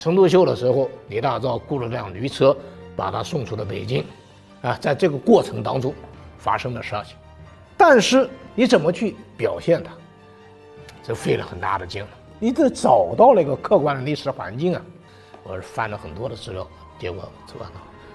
陈独秀的时候，李大钊雇了辆驴车，把他送出了北京。在这个过程当中发生的事情，但是你怎么去表现它，这费了很大的劲了。你得找到了一个客观的历史环境啊。我是翻了很多的资料，结果这个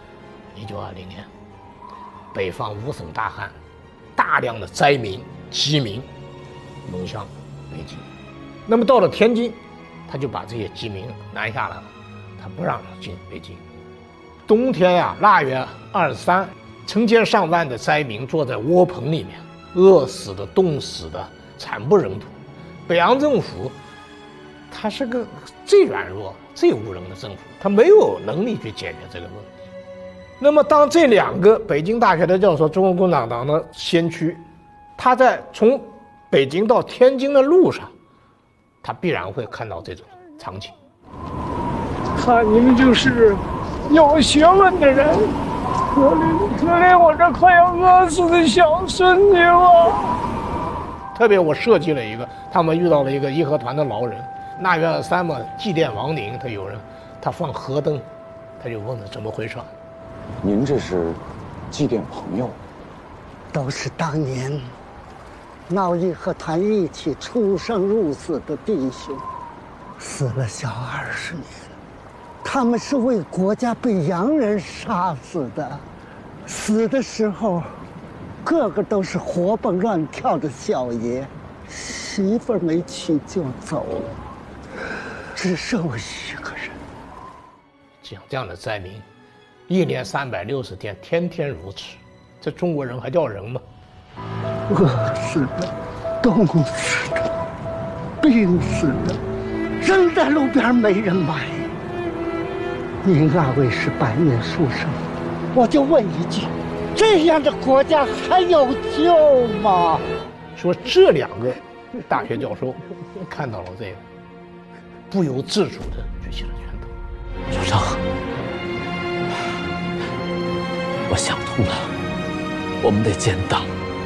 1920年，北方5省大旱，大量的灾民饥民涌向北京。那么到了天津，他就把这些饥民拦下来了，他不让他进北京。冬天呀，腊月23，成千上万的灾民坐在窝棚里面，饿死的、冻死的，惨不忍睹。北洋政府，他是个最软弱、最无能的政府，他没有能力去解决这个问题。那么，当这2个北京大学的教授，中国共产党的先驱，他在从北京到天津的路上，他必然会看到这种场景。 看你们就是有学问的人，可怜我这快要饿死的小孙女了。 特别我设计了一个，他们遇到了一个义和团的老人，腊月23嘛，祭奠亡灵，他放河灯，他就问他怎么回事。 您这是祭奠朋友？ 都是当年闹义和团一起出生入死的弟兄，死了小20年。他们是为国家被洋人杀死的，死的时候个个都是活蹦乱跳的小爷，媳妇儿没娶就走了，只剩我一个人。 像这样的灾民，1年360天，天天如此，这中国人还叫人吗？ 饿死的，冻死的，病死的，扔在路边没人买。您2位是白面书生，我就问一句，这样的国家还有救吗？ 说这2个大学教授看到了这个，不由自主地举起了拳头。 学长，我想通了，我们得建党，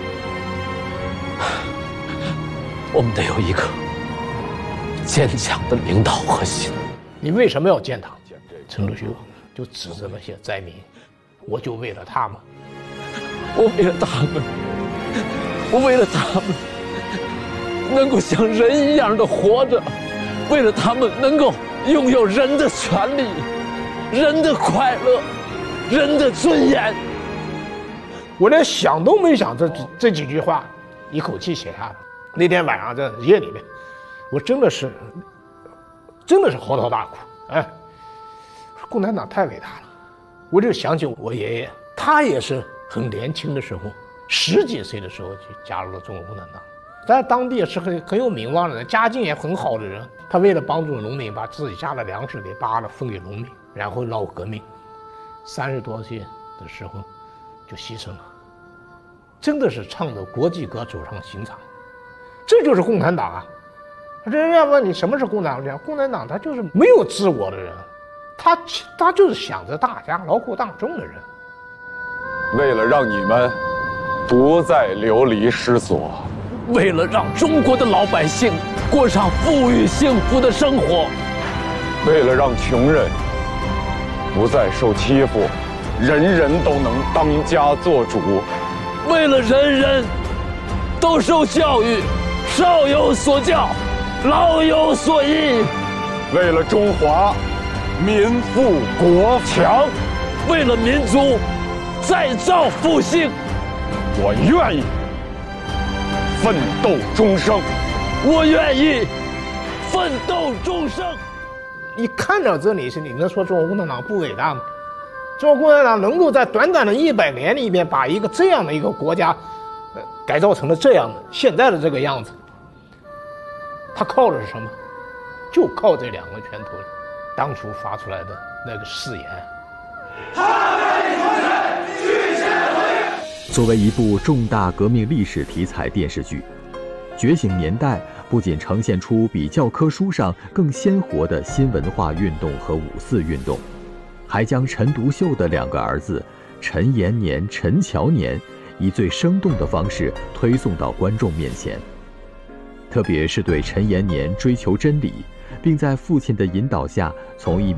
我们得有一个坚强的领导核心。 你为什么要建党？陈独秀就指着那些灾民，我就为了他们， 我为了他们，我为了他们能够像人一样的活着，为了他们能够拥有人的权利、人的快乐、人的尊严。 我连想都没想，这几句话一口气写下来。那天晚上在夜里面，我真的是嚎啕大哭。共产党太伟大了。我就想起我爷爷，他也是很年轻的时候，10几岁的时候就加入了中国共产党，在当地是很有名望的人，家境也很好的人。他为了帮助农民，把自己家的粮食给扒了分给农民，然后闹革命，30多岁的时候就牺牲了。真的是唱着国际歌走上刑场，这就是共产党啊！人家问你什么是共产党？共产党他就是没有自我的人，他就是想着大家劳苦大众的人。 为了让你们不再流离失所， 为了让中国的老百姓过上富裕幸福的生活， 为了让穷人不再受欺负，人人都能当家做主， 为了人人都受教育，少有所教，老有所依， 为了中华民富国强， 为了民族再造复兴， 我愿意奋斗终生。 我愿意奋斗终生。 你看到这里是你能说中国共产党不伟大吗？中国共产党能够在短短的100年里面把一个这样的一个国家，改造成了这样的现在的这个样子，他靠的是什么？就靠这2个拳头当初发出来的那个誓言。 作为一部重大革命历史题材电视剧，《觉醒年代》不仅呈现出比教科书上更鲜活的新文化运动和五四运动，还将陈独秀的2个儿子陈延年、陈乔年以最生动的方式推送到观众面前。特别是对陈延年追求真理，并在父亲的引导下从一